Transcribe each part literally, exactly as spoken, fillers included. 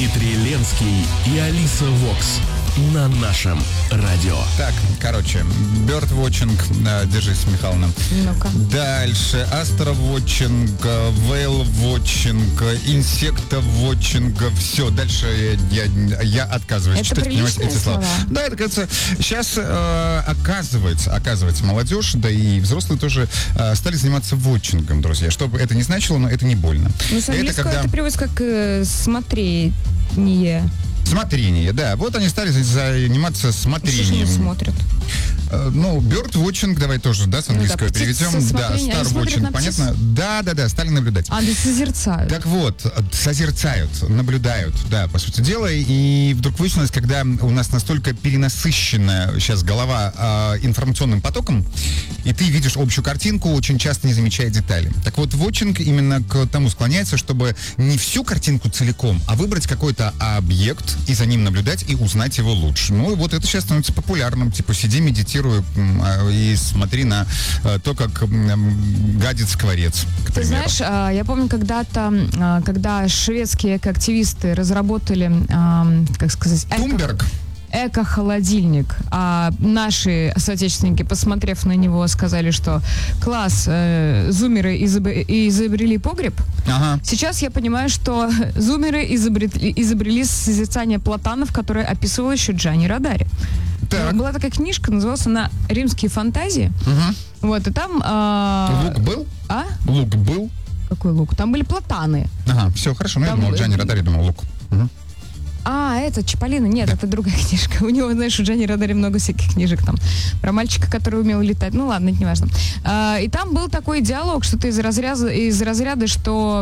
Дмитрий Ленский и Алиса Вокс на нашем радио. Так, короче, бёрдвотчинг, э, держись, Михайловна. Ну-ка. Дальше, астровотчинг, вейлвотчинг, инсектовотчинг, все, дальше я, я, я отказываюсь это читать, приличные эти слова. слова? Да, это, кажется, сейчас э, оказывается, оказывается, молодежь, да и взрослые тоже э, стали заниматься вотчингом, друзья. Что бы это ни значило, но это не больно. Ну, с английского это, когда... это переводится как э, смотрение. Смотрение, да. Вот они стали заниматься смотрением. Что ж смотрят? Uh, ну, birdwatching, давай тоже, да, с английского ну, да, переведем. Да, starwatching, понятно? Да, да, да, стали наблюдать. А, да, созерцают. Так вот, созерцают, наблюдают, да, по сути дела. И вдруг выяснилось, когда у нас настолько перенасыщена сейчас голова э, информационным потоком, и ты видишь общую картинку, очень часто не замечая детали. Так вот, watching именно к тому склоняется, чтобы не всю картинку целиком, а выбрать какой-то объект и за ним наблюдать и узнать его лучше. Ну и вот это сейчас становится популярным. Типа, сиди, медитируй и смотри на то, как гадит скворец, к Ты примеру. знаешь, я помню когда-то, когда шведские экоактивисты разработали, как сказать... Тумберг? Эко-холодильник, а наши соотечественники, посмотрев на него, сказали, что класс, э, зумеры изобр- изобрели погреб. Ага. Сейчас я понимаю, что зумеры изобрели, изобрели созерцание платанов, которое описывал еще Джанни Родари. Так. Была такая книжка, называлась она «Римские фантазии». Угу. Вот, и там... Э, лук был? А? Лук был? Какой лук? Там были платаны. Ага, все, хорошо. Ну, я там... думал, Джанни Родари, думал, лук. Угу. А, это Чиполлино. Нет, да. Это другая книжка. У него, знаешь, у Джанни Родари много всяких книжек там про мальчика, который умел летать. Ну ладно, это не важно. А, и там был такой диалог, что-то из разряда, из разряда что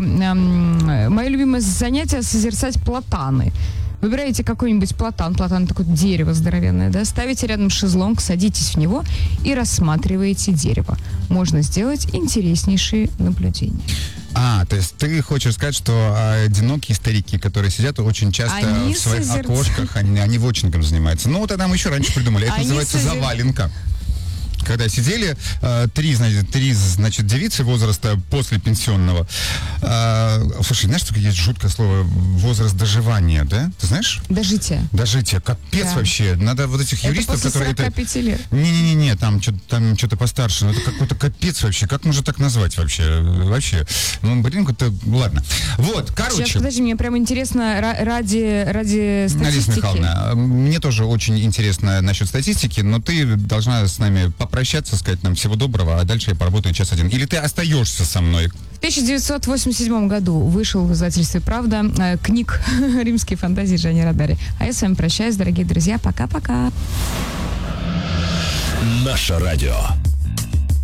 эм, мое любимое занятие — созерцать платаны. Выбираете какой-нибудь платан, платан такое дерево здоровенное, да, ставите рядом шезлонг, садитесь в него и рассматриваете дерево. Можно сделать интереснейшие наблюдения. А, то есть ты хочешь сказать, что одинокие старики, которые сидят очень часто они в своих созерц... окошках, они, они вотчингом занимаются. Ну, тогда мы еще раньше придумали. Это они называется созер... заваленка. Когда сидели э, три, значит, три, значит, девицы возраста после пенсионного. Э, слушай, знаешь, что есть жуткое слово возраст доживания, да? Ты знаешь? Дожитие. Дожитие. Капец да. Вообще. Надо вот этих юристов, это которые... Это после сорока пяти лет. Не-не-не, там что-то там что-то постарше. Но это какой-то капец вообще. Как можно так назвать вообще? Вообще. Ну, блин, как-то... Ладно. Вот, короче. Сейчас, подожди, мне прям интересно ради, ради статистики. Алиса Михайловна, мне тоже очень интересно насчет статистики, но ты должна с нами попрощаться, сказать нам всего доброго, а дальше я поработаю час один. Или ты остаешься со мной? В тысяча девятьсот восемьдесят седьмом году вышел в издательстве «Правда» э, книг «Римские фантазии» Джанни Родари. А я с вами прощаюсь, дорогие друзья. Пока-пока. Наше радио.